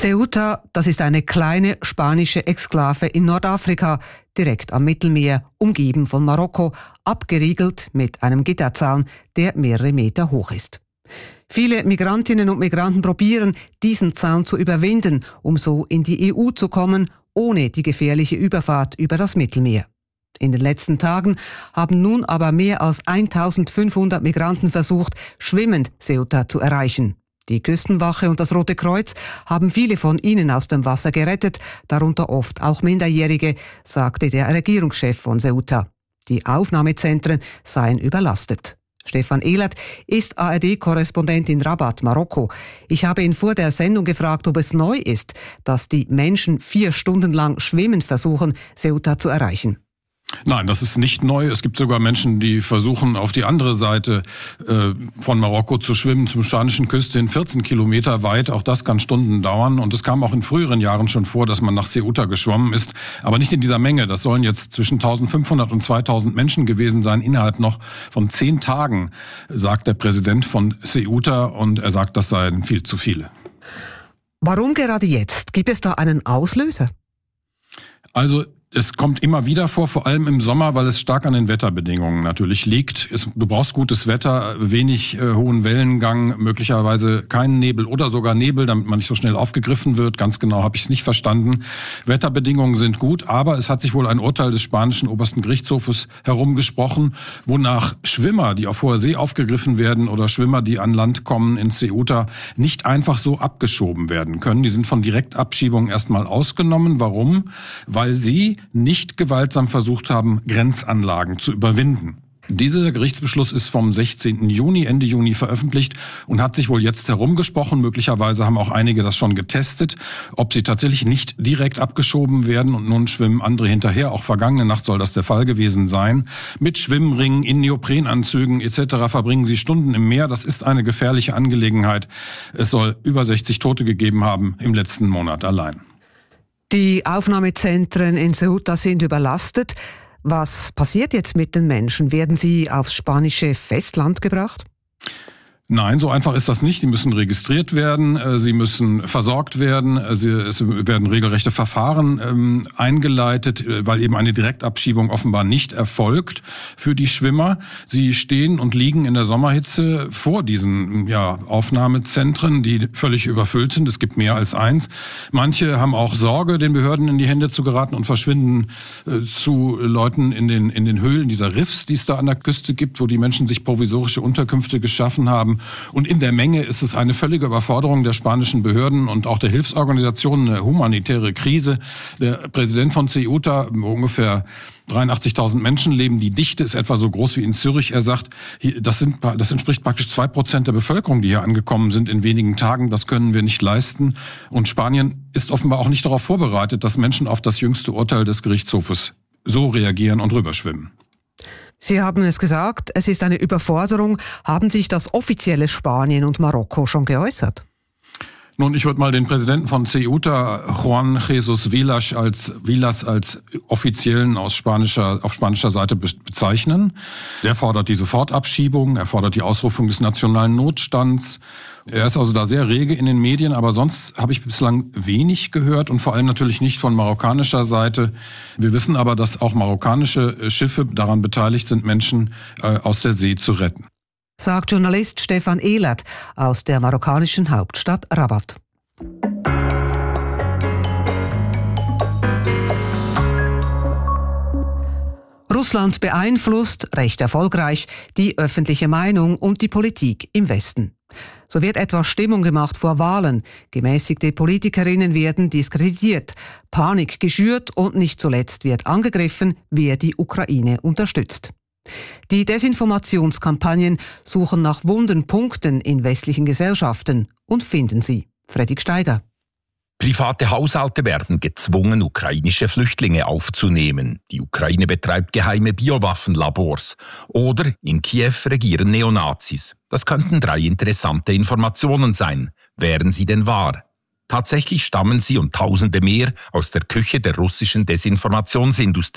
Ceuta, das ist eine kleine spanische Exklave in Nordafrika, direkt am Mittelmeer, umgeben von Marokko, abgeriegelt mit einem Gitterzaun, der mehrere Meter hoch ist. Viele Migrantinnen und Migranten probieren, diesen Zaun zu überwinden, um so in die EU zu kommen, ohne die gefährliche Überfahrt über das Mittelmeer. In den letzten Tagen haben nun aber mehr als 1500 Migranten versucht, schwimmend Ceuta zu erreichen. Die Küstenwache und das Rote Kreuz haben viele von ihnen aus dem Wasser gerettet, darunter oft auch Minderjährige, sagte der Regierungschef von Ceuta. Die Aufnahmezentren seien überlastet. Stefan Ehlert ist ARD-Korrespondent in Rabat, Marokko. Ich habe ihn vor der Sendung gefragt, ob es neu ist, dass die Menschen 4 Stunden lang schwimmend versuchen, Ceuta zu erreichen. Nein, das ist nicht neu. Es gibt sogar Menschen, die versuchen, auf die andere Seite von Marokko zu schwimmen, zum spanischen Küste hin, 14 Kilometer weit. Auch das kann Stunden dauern. Und es kam auch in früheren Jahren schon vor, dass man nach Ceuta geschwommen ist. Aber nicht in dieser Menge. Das sollen jetzt zwischen 1500 und 2000 Menschen gewesen sein, innerhalb noch von 10 Tagen, sagt der Präsident von Ceuta. Und er sagt, das seien viel zu viele. Warum gerade jetzt? Gibt es da einen Auslöser? Also, es kommt immer wieder vor, vor allem im Sommer, weil es stark an den Wetterbedingungen natürlich liegt. Du brauchst gutes Wetter, wenig hohen Wellengang, möglicherweise keinen Nebel oder sogar Nebel, damit man nicht so schnell aufgegriffen wird. Ganz genau habe ich es nicht verstanden. Wetterbedingungen sind gut, aber es hat sich wohl ein Urteil des spanischen obersten Gerichtshofes herumgesprochen, wonach Schwimmer, die auf hoher See aufgegriffen werden oder Schwimmer, die an Land kommen in Ceuta, nicht einfach so abgeschoben werden können. Die sind von Direktabschiebungen erstmal ausgenommen. Warum? Weil sie nicht gewaltsam versucht haben, Grenzanlagen zu überwinden. Dieser Gerichtsbeschluss ist vom 16. Juni, Ende Juni veröffentlicht und hat sich wohl jetzt herumgesprochen. Möglicherweise haben auch einige das schon getestet, ob sie tatsächlich nicht direkt abgeschoben werden. Und nun schwimmen andere hinterher. Auch vergangene Nacht soll das der Fall gewesen sein. Mit Schwimmringen, in Neoprenanzügen etc. verbringen sie Stunden im Meer. Das ist eine gefährliche Angelegenheit. Es soll über 60 Tote gegeben haben im letzten Monat allein. Die Aufnahmezentren in Ceuta sind überlastet. Was passiert jetzt mit den Menschen? Werden sie aufs spanische Festland gebracht? Nein, so einfach ist das nicht. Die müssen registriert werden, sie müssen versorgt werden, es werden regelrechte Verfahren eingeleitet, weil eben eine Direktabschiebung offenbar nicht erfolgt für die Schwimmer. Sie stehen und liegen in der Sommerhitze vor diesen Aufnahmezentren, die völlig überfüllt sind. Es gibt mehr als eins. Manche haben auch Sorge, den Behörden in die Hände zu geraten und verschwinden zu Leuten in den Höhlen dieser Riffs, die es da an der Küste gibt, wo die Menschen sich provisorische Unterkünfte geschaffen haben. Und in der Menge ist es eine völlige Überforderung der spanischen Behörden und auch der Hilfsorganisationen, eine humanitäre Krise. Der Präsident von Ceuta, wo ungefähr 83.000 Menschen leben, die Dichte ist etwa so groß wie in Zürich. Er sagt, das entspricht praktisch 2% der Bevölkerung, die hier angekommen sind in wenigen Tagen. Das können wir nicht leisten. Und Spanien ist offenbar auch nicht darauf vorbereitet, dass Menschen auf das jüngste Urteil des Gerichtshofes so reagieren und rüberschwimmen. Sie haben es gesagt, es ist eine Überforderung. Haben sich das offizielle Spanien und Marokko schon geäußert? Nun, ich würde mal den Präsidenten von Ceuta, Juan Jesus Vilas, als offiziellen auf spanischer Seite bezeichnen. Der fordert die Sofortabschiebung, er fordert die Ausrufung des nationalen Notstands. Er ist also da sehr rege in den Medien, aber sonst habe ich bislang wenig gehört und vor allem natürlich nicht von marokkanischer Seite. Wir wissen aber, dass auch marokkanische Schiffe daran beteiligt sind, Menschen aus der See zu retten. Sagt Journalist Stefan Ehlert aus der marokkanischen Hauptstadt Rabat. Russland beeinflusst, recht erfolgreich, die öffentliche Meinung und die Politik im Westen. So wird etwa Stimmung gemacht vor Wahlen. Gemäßigte Politikerinnen werden diskreditiert, Panik geschürt und nicht zuletzt wird angegriffen, wer die Ukraine unterstützt. Die Desinformationskampagnen suchen nach wunden Punkten in westlichen Gesellschaften und finden sie. Fredrik Steiger. Private Haushalte werden gezwungen, ukrainische Flüchtlinge aufzunehmen. Die Ukraine betreibt geheime Biowaffenlabors. Oder in Kiew regieren Neonazis. Das könnten 3 interessante Informationen sein. Wären sie denn wahr? Tatsächlich stammen sie und Tausende mehr aus der Küche der russischen Desinformationsindustrie.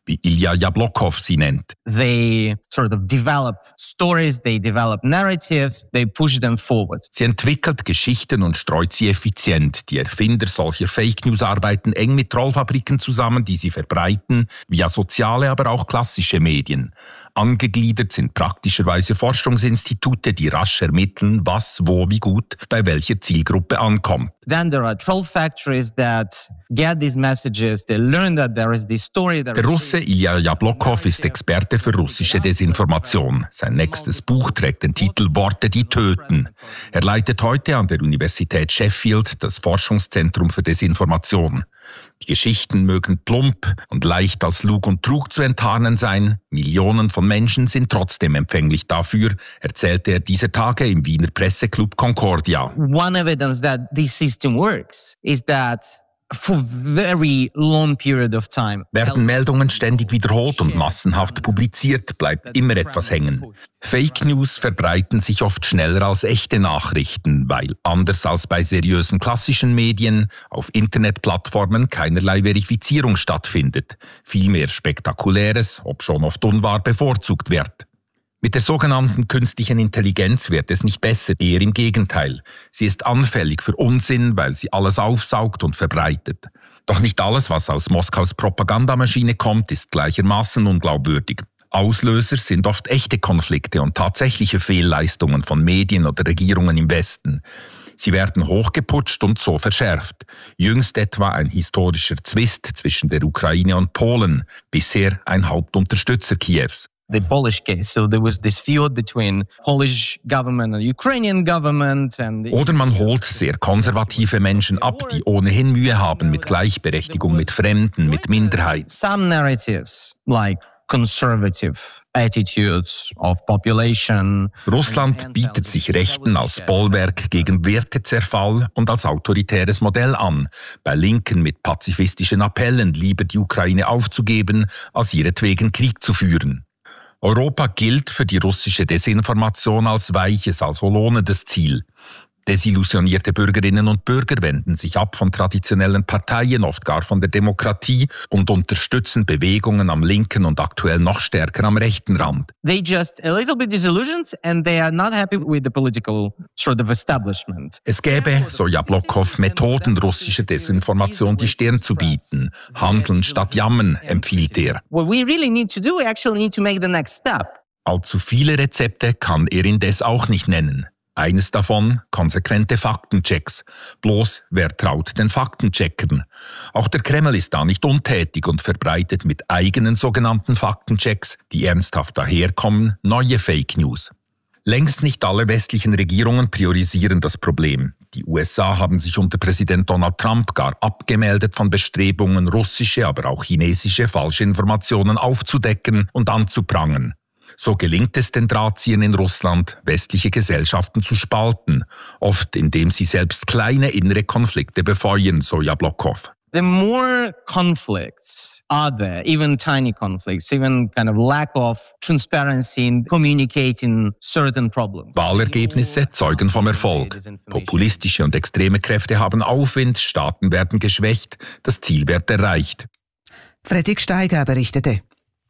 wie Ilya Jablokov sie nennt. They sort of develop stories, they develop narratives, they push them forward. Sie entwickelt Geschichten und streut sie effizient. Die Erfinder solcher Fake News arbeiten eng mit Trollfabriken zusammen, die sie verbreiten, via soziale, aber auch klassische Medien. Angegliedert sind praktischerweise Forschungsinstitute, die rasch ermitteln, was, wo, wie gut bei welcher Zielgruppe ankommt. Then there are troll factories that get these messages, they learn that there is this story. Der Russe Ilya Jablokov ist Experte für russische Desinformation. Sein nächstes Buch trägt den Titel Worte, die töten. Er leitet heute an der Universität Sheffield das Forschungszentrum für Desinformation. Die Geschichten mögen plump und leicht als Lug und Trug zu enttarnen sein. Millionen von Menschen sind trotzdem empfänglich dafür, erzählte er dieser Tage im Wiener Presseclub Concordia. One evidence that this system works is that for very long period of time. Werden Meldungen ständig wiederholt und massenhaft publiziert, bleibt immer etwas hängen. Fake News verbreiten sich oft schneller als echte Nachrichten, weil anders als bei seriösen klassischen Medien auf Internetplattformen keinerlei Verifizierung stattfindet. Vielmehr Spektakuläres, obschon oft unwahr, bevorzugt wird. Mit der sogenannten künstlichen Intelligenz wird es nicht besser, eher im Gegenteil. Sie ist anfällig für Unsinn, weil sie alles aufsaugt und verbreitet. Doch nicht alles, was aus Moskaus Propagandamaschine kommt, ist gleichermaßen unglaubwürdig. Auslöser sind oft echte Konflikte und tatsächliche Fehlleistungen von Medien oder Regierungen im Westen. Sie werden hochgeputscht und so verschärft. Jüngst etwa ein historischer Zwist zwischen der Ukraine und Polen, bisher ein Hauptunterstützer Kiews. The Polish case. So there was this feud between Polish government and Ukrainian government. Oder man holt sehr konservative Menschen ab, die ohnehin Mühe haben mit Gleichberechtigung, mit Fremden, mit Minderheiten. Some narratives like conservative attitudes of population. Russland bietet sich Rechten als Bollwerk gegen Wertezerfall und als autoritäres Modell an. Bei Linken mit pazifistischen Appellen, lieber die Ukraine aufzugeben, als ihretwegen Krieg zu führen. Europa gilt für die russische Desinformation als weiches, als lohnendes Ziel. Desillusionierte Bürgerinnen und Bürger wenden sich ab von traditionellen Parteien, oft gar von der Demokratie, und unterstützen Bewegungen am linken und aktuell noch stärker am rechten Rand. They just a little bit disillusioned and they are not happy with the political sort of establishment. Es gäbe, so Jablokov, Methoden russischer Desinformation die Stirn zu bieten. Handeln statt jammern, empfiehlt er. What we really need to do, we actually need to make the next step. Allzu viele Rezepte kann er indes auch nicht nennen. Eines davon, konsequente Faktenchecks. Bloß, wer traut den Faktencheckern? Auch der Kreml ist da nicht untätig und verbreitet mit eigenen sogenannten Faktenchecks, die ernsthaft daherkommen, neue Fake News. Längst nicht alle westlichen Regierungen priorisieren das Problem. Die USA haben sich unter Präsident Donald Trump gar abgemeldet von Bestrebungen, russische, aber auch chinesische Falschinformationen aufzudecken und anzuprangern. So gelingt es den Drahtziehern in Russland, westliche Gesellschaften zu spalten, oft indem sie selbst kleine innere Konflikte befeuern, so Jablokov. The more conflicts are there, even tiny conflicts, even kind of lack of transparency in communicating certain problems. Wahlergebnisse zeugen vom Erfolg. Populistische und extreme Kräfte haben Aufwind, Staaten werden geschwächt, das Ziel wird erreicht. Fredrik Steiger berichtete.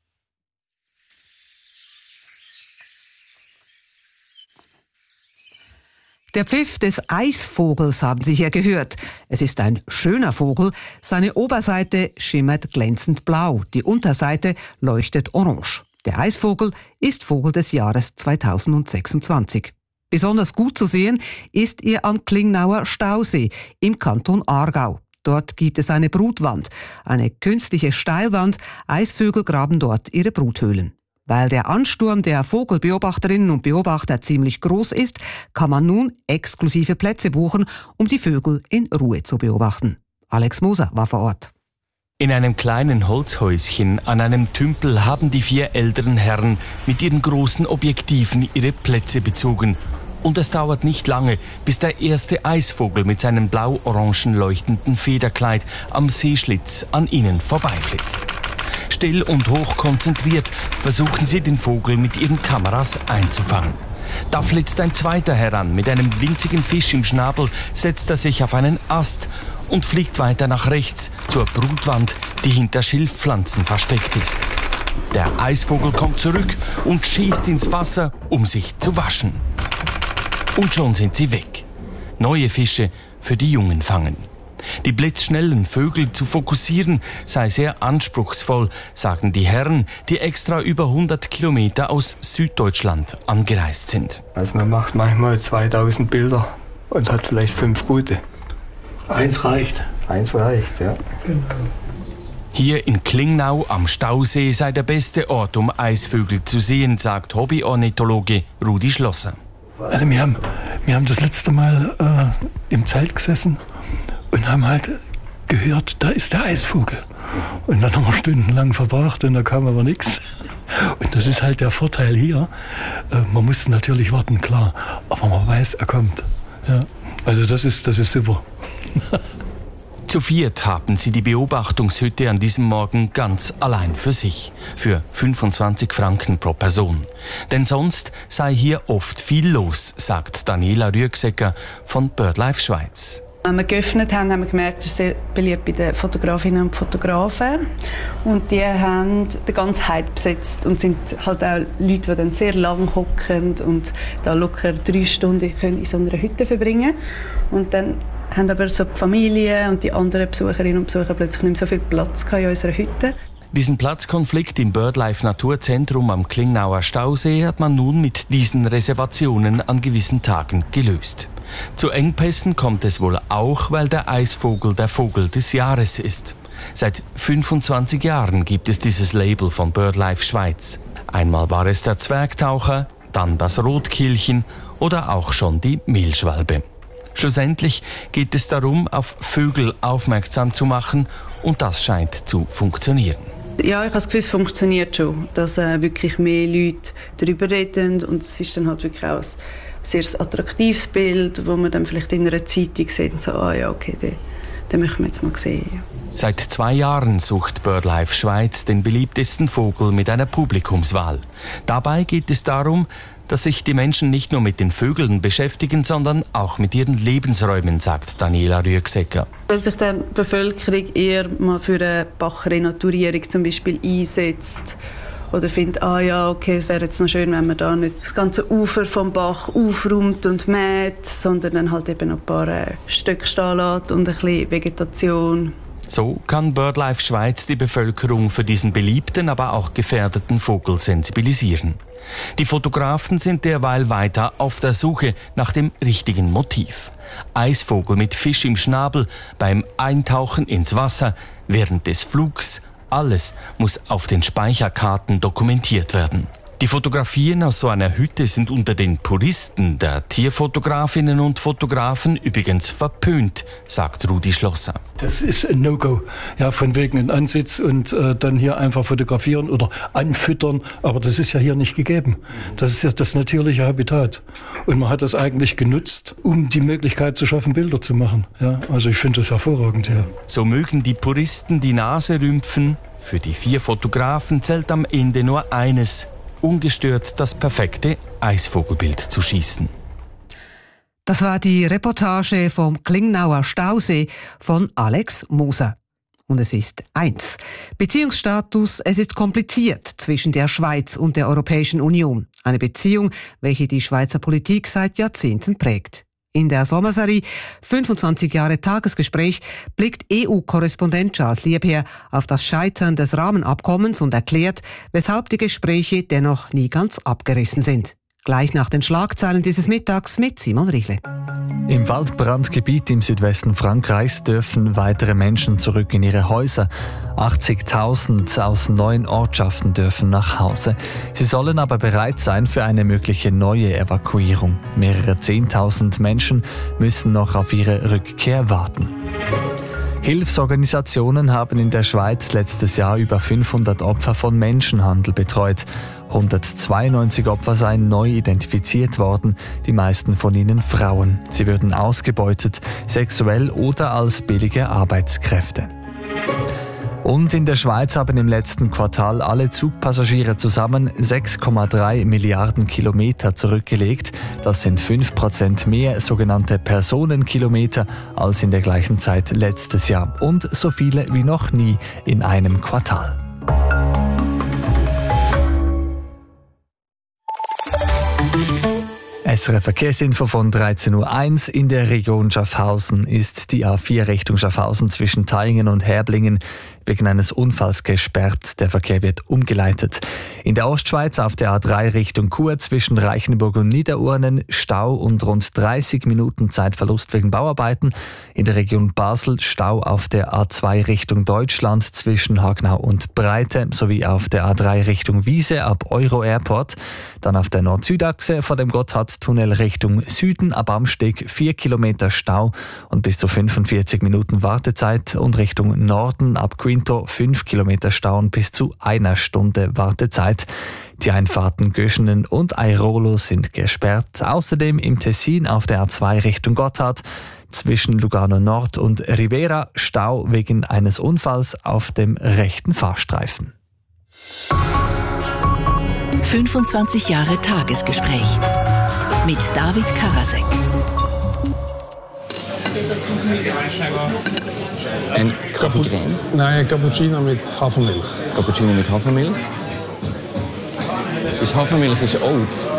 Der Pfiff des Eisvogels haben Sie hier gehört. Es ist ein schöner Vogel. Seine Oberseite schimmert glänzend blau, die Unterseite leuchtet orange. Der Eisvogel ist Vogel des Jahres 2026. Besonders gut zu sehen ist er am Klingnauer Stausee im Kanton Aargau. Dort gibt es eine Brutwand, eine künstliche Steilwand. Eisvögel graben dort ihre Bruthöhlen. Weil der Ansturm der Vogelbeobachterinnen und Beobachter ziemlich groß ist, kann man nun exklusive Plätze buchen, um die Vögel in Ruhe zu beobachten. Alex Moser war vor Ort. In einem kleinen Holzhäuschen an einem Tümpel haben die 4 älteren Herren mit ihren großen Objektiven ihre Plätze bezogen. Und es dauert nicht lange, bis der erste Eisvogel mit seinem blau-orangen leuchtenden Federkleid am Seeschlitz an ihnen vorbeiflitzt. Still und hoch konzentriert versuchen sie, den Vogel mit ihren Kameras einzufangen. Da flitzt ein zweiter heran. Mit einem winzigen Fisch im Schnabel setzt er sich auf einen Ast und fliegt weiter nach rechts zur Brutwand, die hinter Schilfpflanzen versteckt ist. Der Eisvogel kommt zurück und schießt ins Wasser, um sich zu waschen. Und schon sind sie weg. Neue Fische für die Jungen fangen. Die blitzschnellen Vögel zu fokussieren sei sehr anspruchsvoll, sagen die Herren, die extra über 100 Kilometer aus Süddeutschland angereist sind. Also man macht manchmal 2000 Bilder und hat vielleicht 5 gute. Eins reicht. Eins reicht, ja. Genau. Hier in Klingnau am Stausee sei der beste Ort, um Eisvögel zu sehen, sagt Hobbyornithologe Rudi Schlosser. Also wir haben das letzte Mal im Zelt gesessen und haben halt gehört, da ist der Eisvogel. Und dann haben wir stundenlang verbracht und da kam aber nichts. Und das ist halt der Vorteil hier. Man muss natürlich warten, klar, aber man weiß, er kommt. Ja. Also das ist super. Zu viert haben sie die Beobachtungshütte an diesem Morgen ganz allein für sich. Für 25 Franken pro Person. Denn sonst sei hier oft viel los, sagt Daniela Rüegsecker von BirdLife Schweiz. Als wir geöffnet haben, haben wir gemerkt, das ist sehr beliebt bei den Fotografinnen und Fotografen. Und die haben den ganzen Hype besetzt und sind halt auch Leute, die dann sehr lang hocken und da locker 3 Stunden können in so einer Hütte verbringen können. Und dann haben aber so die Familie und die anderen Besucherinnen und Besucher plötzlich nicht mehr so viel Platz in unserer Hütte. Diesen Platzkonflikt im BirdLife Naturzentrum am Klingnauer Stausee hat man nun mit diesen Reservationen an gewissen Tagen gelöst. Zu Engpässen kommt es wohl auch, weil der Eisvogel der Vogel des Jahres ist. Seit 25 Jahren gibt es dieses Label von BirdLife Schweiz. Einmal war es der Zwergtaucher, dann das Rotkehlchen oder auch schon die Mehlschwalbe. Schlussendlich geht es darum, auf Vögel aufmerksam zu machen und das scheint zu funktionieren. Ja, ich habe das Gefühl, es funktioniert schon, dass wirklich mehr Leute darüber reden und es ist dann halt wirklich auch ein sehr attraktives Bild, wo man dann vielleicht in einer Zeitung sieht und so, ja, okay, den möchten wir jetzt mal sehen. Seit 2 Jahren sucht BirdLife Schweiz den beliebtesten Vogel mit einer Publikumswahl. Dabei geht es darum, dass sich die Menschen nicht nur mit den Vögeln beschäftigen, sondern auch mit ihren Lebensräumen, sagt Daniela Rüegsecker. Weil sich dann die Bevölkerung eher mal für eine Bachrenaturierung zum Beispiel einsetzt oder findet, ja, okay, es wäre jetzt noch schön, wenn man da nicht das ganze Ufer vom Bach aufräumt und mäht, sondern dann halt eben noch ein paar Stöcke stehen lässt und ein bisschen Vegetation. So kann BirdLife Schweiz die Bevölkerung für diesen beliebten, aber auch gefährdeten Vogel sensibilisieren. Die Fotografen sind derweil weiter auf der Suche nach dem richtigen Motiv. Eisvogel mit Fisch im Schnabel, beim Eintauchen ins Wasser, während des Flugs, alles muss auf den Speicherkarten dokumentiert werden. Die Fotografien aus so einer Hütte sind unter den Puristen der Tierfotografinnen und Fotografen übrigens verpönt, sagt Rudi Schlosser. Das ist ein No-Go. Ja, von wegen ein Ansitz und dann hier einfach fotografieren oder anfüttern. Aber das ist ja hier nicht gegeben. Das ist ja das natürliche Habitat. Und man hat das eigentlich genutzt, um die Möglichkeit zu schaffen, Bilder zu machen. Ja, also ich finde das hervorragend hier. So mögen die Puristen die Nase rümpfen. Für die 4 Fotografen zählt am Ende nur eines: ungestört das perfekte Eisvogelbild zu schießen. Das war die Reportage vom Klingnauer Stausee von Alex Moser. Und es ist 1. Beziehungsstatus: Es ist kompliziert zwischen der Schweiz und der Europäischen Union. Eine Beziehung, welche die Schweizer Politik seit Jahrzehnten prägt. In der Sommerserie 25 Jahre Tagesgespräch blickt EU-Korrespondent Charles Liebherr auf das Scheitern des Rahmenabkommens und erklärt, weshalb die Gespräche dennoch nie ganz abgerissen sind. Gleich nach den Schlagzeilen dieses Mittags mit Simon Richle. Im Waldbrandgebiet im Südwesten Frankreichs dürfen weitere Menschen zurück in ihre Häuser. 80.000 aus 9 Ortschaften dürfen nach Hause. Sie sollen aber bereit sein für eine mögliche neue Evakuierung. Mehrere 10.000 Menschen müssen noch auf ihre Rückkehr warten. Hilfsorganisationen haben in der Schweiz letztes Jahr über 500 Opfer von Menschenhandel betreut. 192 Opfer seien neu identifiziert worden, die meisten von ihnen Frauen. Sie würden ausgebeutet, sexuell oder als billige Arbeitskräfte. Und in der Schweiz haben im letzten Quartal alle Zugpassagiere zusammen 6,3 Milliarden Kilometer zurückgelegt. Das sind 5% mehr sogenannte Personenkilometer als in der gleichen Zeit letztes Jahr. Und so viele wie noch nie in einem Quartal. SRF Verkehrsinfo von 13.01 Uhr. In der Region Schaffhausen ist die A4 Richtung Schaffhausen zwischen Thaingen und Herblingen wegen eines Unfalls gesperrt. Der Verkehr wird umgeleitet. In der Ostschweiz auf der A3 Richtung Chur zwischen Reichenburg und Niederurnen Stau und rund 30 Minuten Zeitverlust wegen Bauarbeiten. In der Region Basel Stau auf der A2 Richtung Deutschland zwischen Hagnau und Breite sowie auf der A3 Richtung Wiese ab Euro Airport. Dann auf der Nord-Süd-Achse vor dem Gotthardtunnel Richtung Süden ab Amsteg 4 Kilometer Stau und bis zu 45 Minuten Wartezeit und Richtung Norden ab Quinto 5 Kilometer Stau und bis zu 1 Stunde Wartezeit. Die Einfahrten Göschenen und Airolo sind gesperrt. Außerdem im Tessin auf der A2 Richtung Gotthard zwischen Lugano Nord und Rivera Stau wegen eines Unfalls auf dem rechten Fahrstreifen. 25 Jahre Tagesgespräch mit David Karasek. Ein Kaffee-Creme? Nein, Cappuccino mit Hafermilch. Cappuccino mit Hafermilch? Hafermilch ist alt.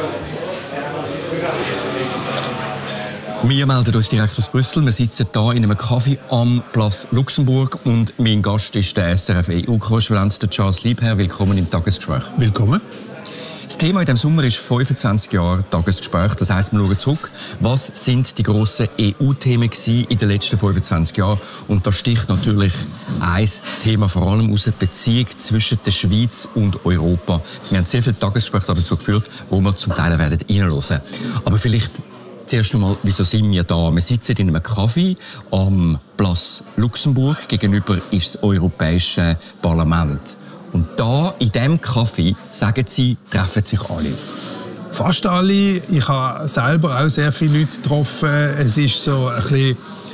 Wir melden uns direkt aus Brüssel. Wir sitzen hier in einem Café am Place Luxemburg und mein Gast ist der SRF EU-Korrespondent Charles Liebherr. Willkommen im Tagesgespräch. Willkommen. Das Thema in diesem Sommer ist 25 Jahre Tagesgespräch. Das heisst, wir schauen zurück. Was sind die grossen EU-Themen in den letzten 25 Jahren? Und da sticht natürlich ein Thema vor allem aus der Beziehung zwischen der Schweiz und Europa. Wir haben sehr viele Tagesgespräche dazu geführt, wo wir zum Teil werden reinhören. Aber vielleicht zuerst einmal, wieso sind wir da? Wir sitzen in einem Café am Place Luxemburg. Gegenüber ist das Europäische Parlament. Und da, in diesem Café, sagen Sie, treffen sich alle. Fast alle. Ich habe selber auch sehr viele Leute getroffen. Es ist so ein bisschen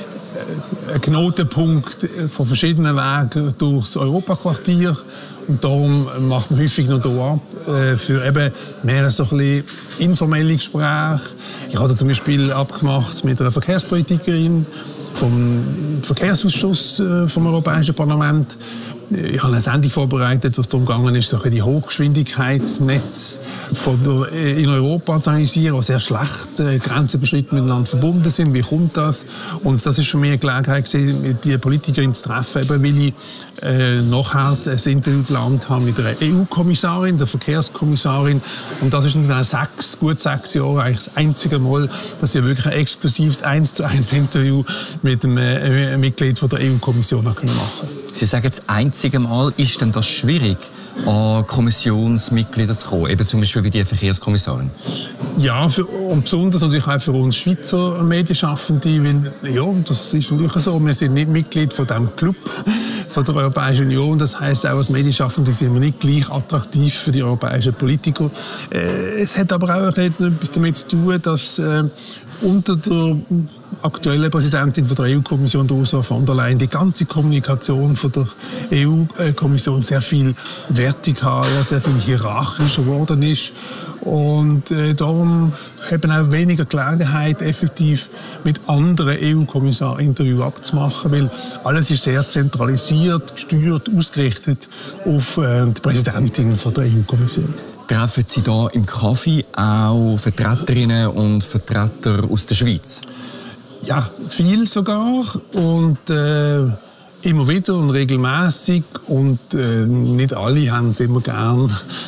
ein Knotenpunkt von verschiedenen Wegen durchs Europaquartier. Und darum macht man häufig noch hier ab für eben mehr so ein bisschen informelle Gespräche. Ich habe zum Beispiel abgemacht mit einer Verkehrspolitikerin vom Verkehrsausschuss vom Europäischen Parlament. Ich habe eine Sendung vorbereitet, was darum gegangen ist, so die Hochgeschwindigkeitsnetze in Europa zu analysieren, die sehr schlecht grenzüberschreitend miteinander verbunden sind. Wie kommt das? Und das ist für mich eine Gelegenheit gewesen, die Politikerin zu treffen, eben weil ich nachher ein Interview geplant habe mit einer EU-Kommissarin, der Verkehrskommissarin. Und das ist in gut 6 Jahren eigentlich das einzige Mal, dass ich wirklich ein exklusives 1:1 Interview mit einem Mitglied von der EU-Kommission machen konnte. Sie sagen, das einzige Mal, ist denn das schwierig, an Kommissionsmitglieder zu kommen, eben zum Beispiel wie die Verkehrskommissarin? Ja, und besonders natürlich auch für uns Schweizer Medienschaffende, weil, ja, das ist natürlich so, wir sind nicht Mitglied von diesem Club von der Europäischen Union, das heisst, auch als Medienschaffende sind wir nicht gleich attraktiv für die europäischen Politiker. Es hat aber auch etwas damit zu tun, dass unter der aktuellen Präsidentin von der EU-Kommission, Ursula von der Leyen, die ganze Kommunikation von der EU-Kommission sehr viel vertikaler, sehr viel hierarchischer geworden ist. Und darum haben auch weniger Gelegenheit, effektiv mit anderen EU-Kommissaren Interviews abzumachen, weil alles ist sehr zentralisiert, gesteuert, ausgerichtet auf die Präsidentin von der EU-Kommission. Treffen Sie da im Café auch Vertreterinnen und Vertreter aus der Schweiz? Ja, viel sogar und immer wieder und regelmäßig und nicht alle haben es immer gern,